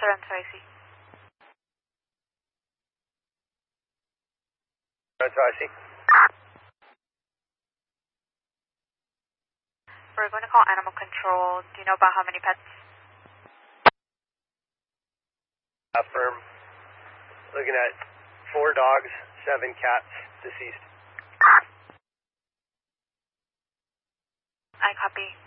Renzo IC. Renzo IC. We're going to call animal control. Do you know about how many pets? Affirm. Looking at 4 dogs, 7 cats, deceased. I copy.